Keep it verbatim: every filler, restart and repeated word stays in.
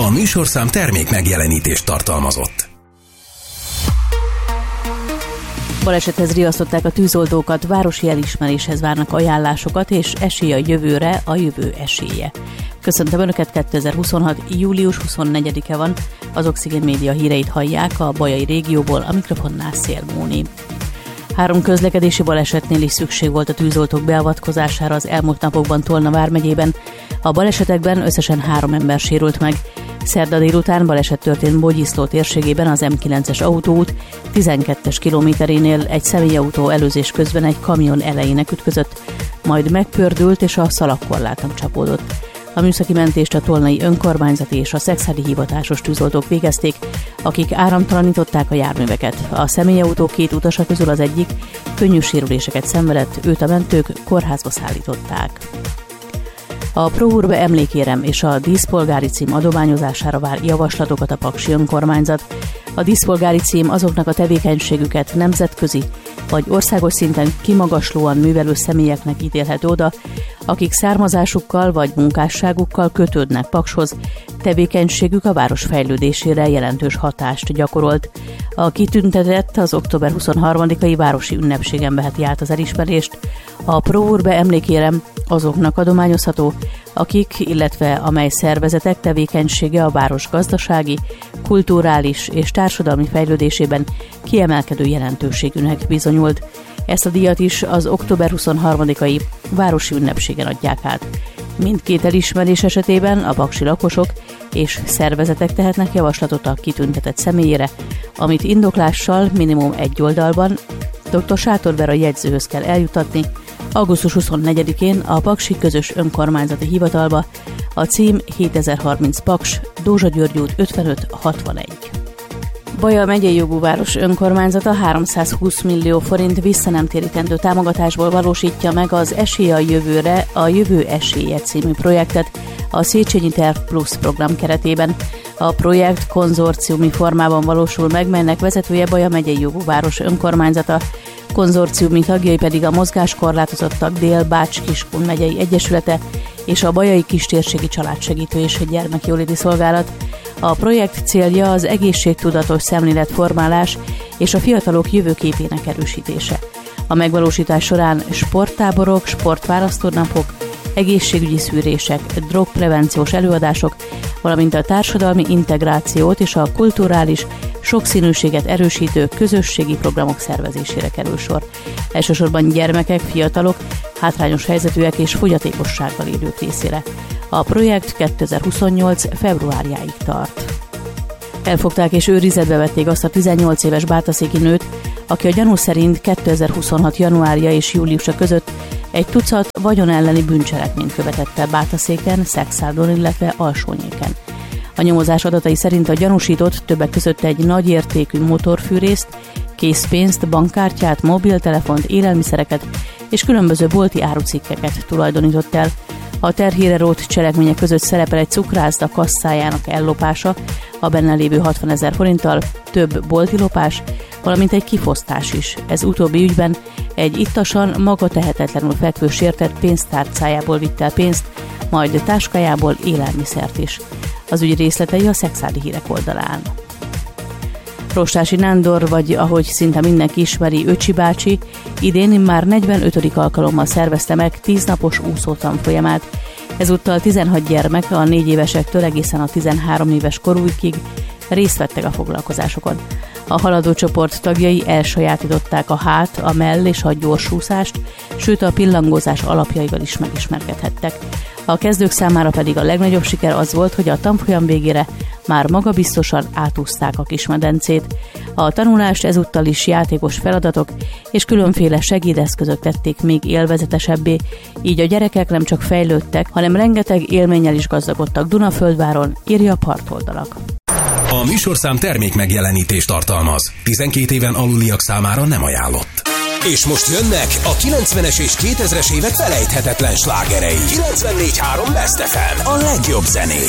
A műsorszám termék megjelenítést tartalmazott. Balesethez riasztották a tűzoltókat, városi elismeréshez várnak ajánlásokat, és esély a jövőre, a jövő esélye. Köszöntöm Önöket, kétezer-huszonhat. július huszonnegyedike van, az Oxigén Média híreit hallják a bajai régióból, a mikrofonnál Szél Móni. Három közlekedési balesetnél is szükség volt a tűzoltók beavatkozására az elmúlt napokban Tolna vármegyében. A balesetekben összesen három ember sérült meg. Szerda délután baleset történt Bogyiszló térségében az em kilences autóút tizenkettes kilométerénél egy személyautó előzés közben egy kamion elejének ütközött, majd megpördült és a szalagkorláton csapódott. A műszaki mentést a tolnai önkormányzati és a szexádi hivatásos tűzoltók végezték, akik áramtalanították a járműveket. A személyautó két utasa közül az egyik könnyű sérüléseket szenvedett, őt a mentők kórházba szállították. A Pro Urbe emlékérem és a díszpolgári cím adományozására vár javaslatokat a paksi önkormányzat. A díszpolgári cím azoknak a tevékenységüket nemzetközi vagy országos szinten kimagaslóan művelő személyeknek ítélhető oda, akik származásukkal vagy munkásságukkal kötődnek Pakshoz, tevékenységük a város fejlődésére jelentős hatást gyakorolt. A kitüntetett az október huszonharmadikai városi ünnepségen veheti át az elismerést. A Pro Urbe emlékérem azoknak adományozható, akik, illetve amely szervezetek tevékenysége a város gazdasági, kulturális és társadalmi fejlődésében kiemelkedő jelentőségűnek bizonyult. Ezt a díjat is az október huszonharmadikai városi ünnepségen adják át. Mindkét elismerés esetében a paksi lakosok és szervezetek tehetnek javaslatot a kitüntetett személyére, amit indoklással minimum egy oldalban dr. Sátor Vera jegyzőhöz kell eljutatni augusztus huszonnegyedikén a Paksi Közös Önkormányzati Hivatalba, a cím hétezer-harminc Paks, Dózsa György út ötvenöt hatvanegy. Baja megyei jogú város önkormányzata háromszázhúsz millió forint visszanemtérítendő támogatásból valósítja meg az Esély a jövőre, a Jövő esélye című projektet a Széchenyi Terv Plus program keretében. A projekt konzorciumi formában valósul meg, melynek vezetője Baja megyei jogú város önkormányzata, konzorciumi tagjai pedig a mozgáskorlátozottak Dél-Bács-Kiskun megyei egyesülete és a Bajai Kistérségi Családsegítő és Gyermekjóléti Szolgálat. A projekt célja az egészségtudatos szemléletformálás és a fiatalok jövőképének erősítése. A megvalósítás során sporttáborok, sportválasztónapok, egészségügyi szűrések, drogprevenciós előadások, valamint a társadalmi integrációt és a kulturális sokszínűséget erősítő közösségi programok szervezésére kerül sor. Elsősorban gyermekek, fiatalok, hátrányos helyzetűek és fogyatékossággal élők részére. A projekt kétezer-huszonnyolc februárjáig tart. Elfogták és őrizetbe vették azt a tizennyolc éves bátaszéki nőt, aki a gyanú szerint kétezer-huszonhat januárja és júliusa között egy tucat vagyon elleni bűncselekményt követett el Bátaszéken, Szexádon, illetve Alsónyéken. A nyomozás adatai szerint a gyanúsított többek között egy nagyértékű motorfűrészt, készpénzt, bankkártyát, mobiltelefont, élelmiszereket és különböző bolti árucikkeket tulajdonított el. A terhére rótt cselekmények között szerepel egy cukrászda kasszájának ellopása, a benne lévő hatvanezer forinttal, több bolti lopás, valamint egy kifosztás is. Ez utóbbi ügyben egy ittasan, maga tehetetlenül fekvő sértett pénztárcájából vitt el pénzt, majd táskájából élelmiszert is. Az ügy részletei a Szexádi Hírek oldalán. Rostási Nándor, vagy ahogy szinte mindenki ismeri, Öcsi bácsi, idén már negyvenötödik alkalommal szervezte meg tíznapos úszótanfolyamát. Ezúttal tizenhat gyermek a négy évesektől egészen a tizenhárom éves korúig részt vettek a foglalkozásokon. A haladó csoport tagjai elsajátították a hát, a mell és a gyorsúszást, sőt a pillangózás alapjaival is megismerkedhettek. A kezdők számára pedig a legnagyobb siker az volt, hogy a tanfolyam végére már magabiztosan átúzták a kismedencét. A tanulást ezúttal is játékos feladatok és különféle segédeszközök tették még élvezetesebbé, így a gyerekek nem csak fejlődtek, hanem rengeteg élménnyel is gazdagodtak Dunaföldváron, írja a Partoldalak. A műsorszám termék megjelenítést tartalmaz. tizenkét éven aluliak számára nem ajánlott. És most jönnek a kilencvenes és kétezres évek felejthetetlen slágerei. kilencvennégy három Best ef em, a legjobb zenék.